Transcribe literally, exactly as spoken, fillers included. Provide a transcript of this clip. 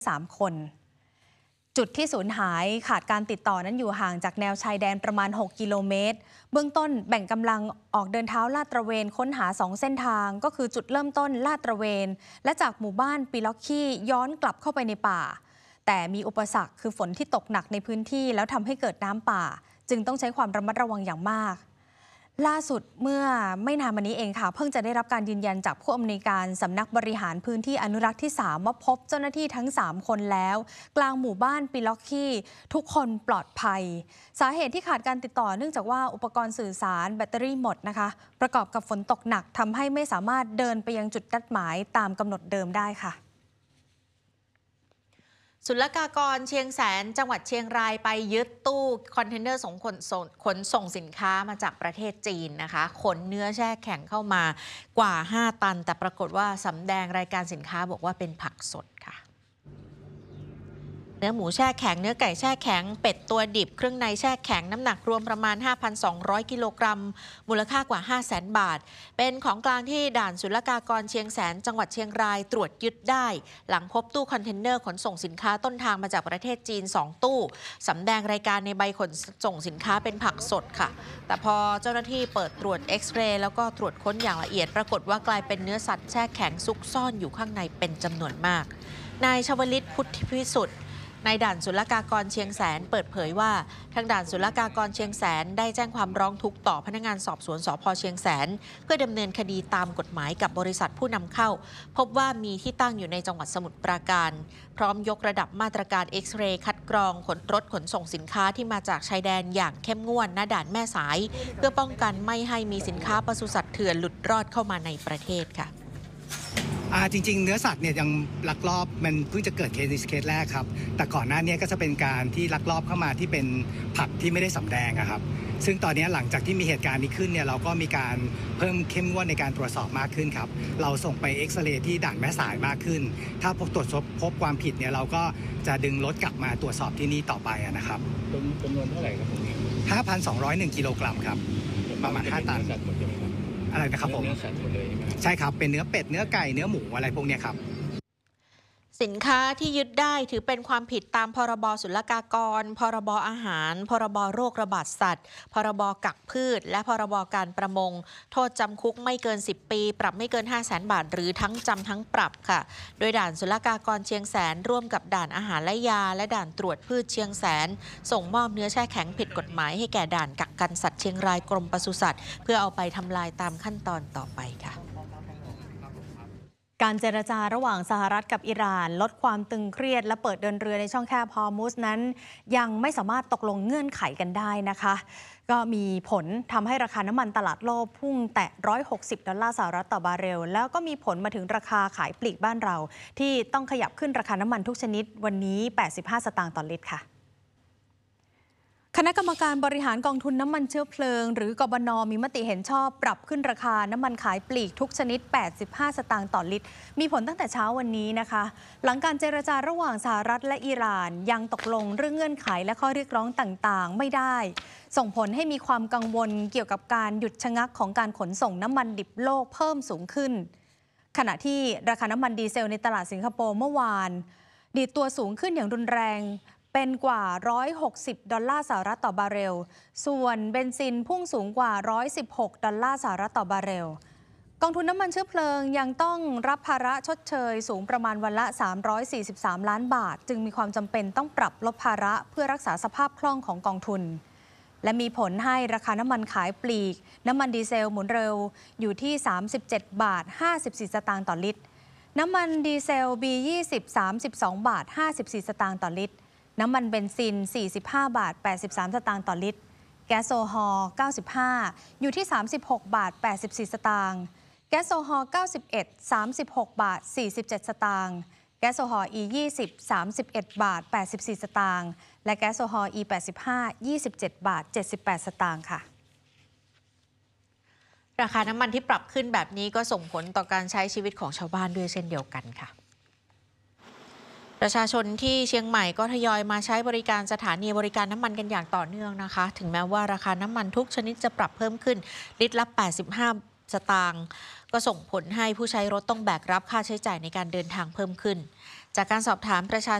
สามคนจุดที่สูญหายขาดการติดต่อนั้นอยู่ห่างจากแนวชายแดนประมาณหกกิโลเมตรเบื้องต้นแบ่งกำลังออกเดินเท้าลาดตระเวนค้นหาสองเส้นทางก็คือจุดเริ่มต้นลาดตระเวนและจากหมู่บ้านปีล็อกขี้ย้อนกลับเข้าไปในป่าแต่มีอุปสรรคคือฝนที่ตกหนักในพื้นที่แล้วทำให้เกิดน้ำป่าจึงต้องใช้ความระมัดระวังอย่างมากล่าสุดเมื่อไม่นานมานี้เองค่ะเพิ่งจะได้รับการยืนยันจากผู้อำนวยการสำนักบริหารพื้นที่อนุรักษ์ที่สามว่าพบเจ้าหน้าที่ทั้งสามคนแล้วกลางหมู่บ้านปีล็อกขี้ทุกคนปลอดภัยสาเหตุที่ขาดการติดต่อเนื่องจากว่าอุปกรณ์สื่อสารแบตเตอรี่หมดนะคะประกอบกับฝนตกหนักทำให้ไม่สามารถเดินไปยังจุดนัดหมายตามกำหนดเดิมได้ค่ะศุลกากรเชียงแสนจังหวัดเชียงรายไปยึดตู้คอนเทนเนอร์ส่งขนส่งขนส่งสินค้ามาจากประเทศจีนนะคะขนเนื้อแช่แข็งเข้ามากว่าห้าตันแต่ปรากฏว่าสำแดงรายการสินค้าบอกว่าเป็นผักสดค่ะเนื้อหมูแช่แข็งเนื้อไก่แช่แข็งเป็ดตัวดิบเครื่องในแช่แข็งน้ำหนักรวมประมาณ ห้าพันสองร้อย กิโลกรัมมูลค่ากว่า ห้าแสน บาทเป็นของกลางที่ด่านศุลกากรเชียงแสนจังหวัดเชียงรายตรวจยึดได้หลังพบตู้คอนเทนเนอร์ขนส่งสินค้าต้นทางมาจากประเทศจีนสองตู้สำแดงรายการในใบขนส่งสินค้าเป็นผักสดค่ะแต่พอเจ้าหน้าที่เปิดตรวจเอ็กซเรย์แล้วก็ตรวจค้นอย่างละเอียดปรากฏว่ากลายเป็นเนื้อสัตว์แช่แข็งซุกซ่อนอยู่ข้างในเป็นจำนวนมากนายชวลิตพุทธิพิสุทธิ์ในด่านศุลกากรเชียงแสนเปิดเผยว่าทางด่านศุลกากรเชียงแสนได้แจ้งความร้องทุกข์ต่อพนักงานสอบสวนสภ.เชียงแสนเพื่อดำเนินคดีตามกฎหมายกับบริษัทผู้นำเข้าพบว่ามีที่ตั้งอยู่ในจังหวัดสมุทรปราการพร้อมยกระดับมาตรการเอ็กซเรย์คัดกรองขนรถขนส่งสินค้าที่มาจากชายแดนอย่างเข้มงวดณด่านแม่สายเพื่อป้องกันไม่ให้มีสินค้าปศุสัตว์เถื่อนหลุดรอดเข้ามาในประเทศค่ะจริงๆเนื้อสัตว์เนี่ยยังลักลอบมันเพิ่งจะเกิดเคสนี้เคสแรกครับแต่ก่อนหน้านี้ก็จะเป็นการที่ลักลอบเข้ามาที่เป็นผักที่ไม่ได้สำแดงครับซึ่งตอนนี้หลังจากที่มีเหตุการณ์นี้ขึ้นเนี่ยเราก็มีการเพิ่มเข้มงวดในการตรวจสอบมากขึ้นครับเราส่งไปเอ็กซเรย์ที่ด่านแม่สายมากขึ้นถ้าพบตรวจพบความผิดเนี่ยเราก็จะดึงรถกลับมาตรวจสอบที่นี่ต่อไปนะครับจำนวนเท่าไหร่ครับผมห้าพันสองร้อยหนึ่งกิโลกรัมครับประมาณห้าตันอะไรนะครับผมใช่ครับเป็นเนื้อเป็ดเนื้อไก่เนื้อหมูอะไรพวกนี้ครับสินค้าที่ยึดได้ถือเป็นความผิดตามพรบศุลกากรพรบอาหารพรบโรคระบาดสัตว์พรบกักพืชและพรบการประมงโทษจำคุกไม่เกินสิบปีปรับไม่เกิน ห้าแสน บาทหรือทั้งจำทั้งปรับค่ะโดยด่านศุลกากรเชียงแสนร่วมกับด่านอาหารและยาและด่านตรวจพืชเชียงแสนส่งมอบเนื้อแช่แข็งผิดกฎหมายให้แก่ด่านกักกันสัตว์เชียงรายกรมปศุสัตว์เพื่อเอาไปทำลายตามขั้นตอนต่อไปค่ะการเจรจาระหว่างสหรัฐกับอิหร่านลดความตึงเครียดและเปิดเดินเรือในช่องแคบฮอร์มุซนั้นยังไม่สามารถตกลงเงื่อนไขกันได้นะคะก็มีผลทำให้ราคาน้ำมันตลาดโลกพุ่งแตะหนึ่งร้อยหกสิบดอลลาร์สหรัฐต่อบาร์เรลแล้วก็มีผลมาถึงราคาขายปลีกบ้านเราที่ต้องขยับขึ้นราคาน้ำมันทุกชนิดวันนี้แปดสิบห้าสตางค์ต่อลิตรค่ะคณะกรรมการบริหารกองทุนน้ำมันเชื้อเพลิงหรือกบน.มีมติเห็นชอบปรับขึ้นราคาน้ำมันขายปลีกทุกชนิดแปดสิบห้าสตางค์ต่อลิตรมีผลตั้งแต่เช้าวันนี้นะคะหลังการเจรจาระหว่างสหรัฐและอิหร่านยังตกลงเรื่องเงื่อนไขและข้อเรียกร้องต่างๆไม่ได้ส่งผลให้มีความกังวลเกี่ยวกับการหยุดชะงักของการขนส่งน้ำมันดิบโลกเพิ่มสูงขึ้นขณะที่ราคาน้ำมันดีเซลในตลาดสิงคโปร์เมื่อวานดีดตัวสูงขึ้นอย่างรุนแรงเป็นกว่าหนึ่งร้อยหกสิบดอลลาร์สหรัฐต่อบาร์เรลส่วนเบนซินพุ่งสูงกว่าหนึ่งร้อยสิบหกดอลลาร์สหรัฐต่อบาร์เรลกองทุนน้ำมันเชื้อเพลิงยังต้องรับภาระชดเชยสูงประมาณวันละสามร้อยสี่สิบสามล้านบาทจึงมีความจำเป็นต้องปรับลดภาระเพื่อรักษาสภาพคล่องของกองทุนและมีผลให้ราคาน้ำมันขายปลีกน้ำมันดีเซลหมุนเร็วอยู่ที่สามสิบเจ็ดบาทห้าสิบสี่สตางค์ต่อลิตรน้ำมันดีเซล บี ยี่สิบ สามสิบสองบาทห้าสิบสี่สตางค์ต่อลิตรน้ำมันเบนซินสี่สิบห้าบาทแปดสิบสามสตางค์ต่อลิตรแก๊สโซฮอล์เก้าสิบห้าอยู่ที่สามสิบหกบาทแปดสิบสี่สตางค์แก๊สโซฮอล์เก้าสิบเอ็ด สามสิบหกบาทสี่สิบเจ็ดสตางค์แก๊สโซฮอล์ อี ยี่สิบ สามสิบเอ็ดบาทแปดสิบสี่สตางค์และแก๊สโซฮอล์ อี แปดสิบห้า ยี่สิบเจ็ดบาทเจ็ดสิบแปดสตางค์ค่ะราคาน้ำมันที่ปรับขึ้นแบบนี้ก็ส่งผลต่อการใช้ชีวิตของชาวบ้านด้วยเช่นเดียวกันค่ะประชาชนที่เชียงใหม่ก็ทยอยมาใช้บริการสถานีบริการน้ำมันกันอย่างต่อเนื่องนะคะถึงแม้ว่าราคาน้ำมันทุกชนิดจะปรับเพิ่มขึ้นลิตรละแปดสิบห้าสตางค์ก็ส่งผลให้ผู้ใช้รถต้องแบกรับค่าใช้จ่ายในการเดินทางเพิ่มขึ้นจากการสอบถามประชา